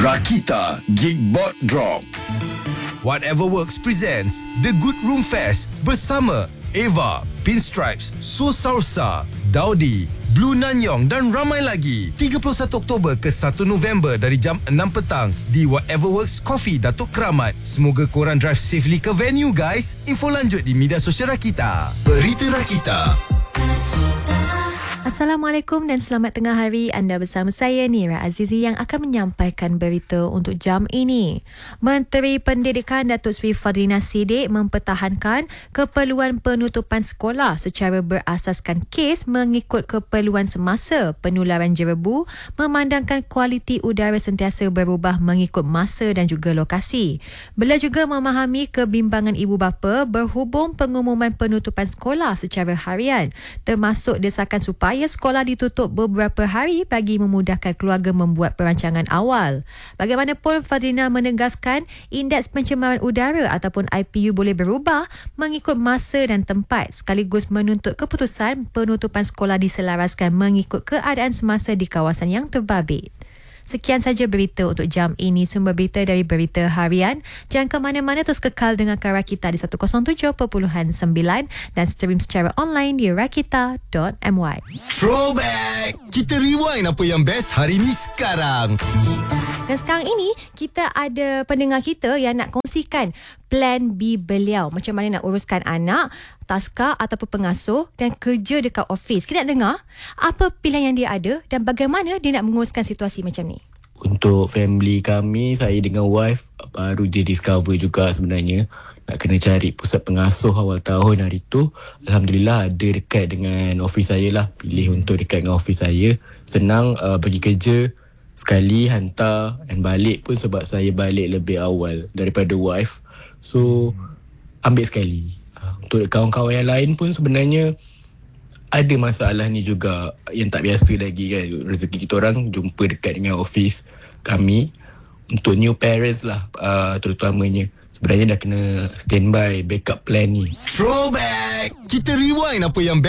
Rakita Geekbot Drop. Whatever Works presents The Good Room Fest bersama Eva, Pinstripes, So Salsa, Daudi, Blue Nanyong dan ramai lagi. 31 Oktober ke 1 November dari jam 6 petang di Whatever Works Coffee Datuk Keramat. Semoga korang drive safely ke venue guys. Info lanjut di media sosial Rakita. Berita Rakita. Assalamualaikum dan selamat tengah hari. Anda bersama saya Nira Azizi yang akan menyampaikan berita untuk jam ini. Menteri Pendidikan Datuk Seri Fadlina Siddiq mempertahankan keperluan penutupan sekolah secara berasaskan kes mengikut keperluan semasa penularan jerebu, memandangkan kualiti udara sentiasa berubah mengikut masa dan juga lokasi. Beliau juga memahami kebimbangan ibu bapa berhubung pengumuman penutupan sekolah secara harian, termasuk desakan supaya sekolah ditutup beberapa hari bagi memudahkan keluarga membuat perancangan awal. Bagaimanapun, Fadlina menegaskan indeks pencemaran udara ataupun IPU boleh berubah mengikut masa dan tempat, sekaligus menuntut keputusan penutupan sekolah diselaraskan mengikut keadaan semasa di kawasan yang terbabit. Sekian saja berita untuk jam ini. Sumber berita dari Berita Harian. Jangan ke mana-mana, terus kekal dengarkan Rakita di 107.9 dan stream secara online di rakita.my. Throwback. Kita rewind apa yang best hari ni sekarang. Dan sekarang ini kita ada pendengar kita yang nak kongsikan plan B beliau. Macam mana nak uruskan anak, taska ataupun pengasuh dan kerja dekat office. Kita nak dengar apa pilihan yang dia ada dan bagaimana dia nak menguruskan situasi macam ni. Untuk family kami, saya dengan wife baru je discover juga sebenarnya nak kena cari pusat pengasuh awal tahun hari tu. Alhamdulillah ada dekat dengan office saya lah. Pilih untuk dekat dengan office saya. Senang pergi kerja sekali, hantar dan balik pun sebab saya balik lebih awal daripada wife. So ambil sekali. Untuk kawan-kawan yang lain pun sebenarnya ada masalah ni juga yang tak biasa lagi kan. Rezeki kita orang jumpa dekat dengan office kami. Untuk new parents lah terutamanya, sebenarnya dah kena standby backup plan ni. Throwback. Kita rewind apa yang best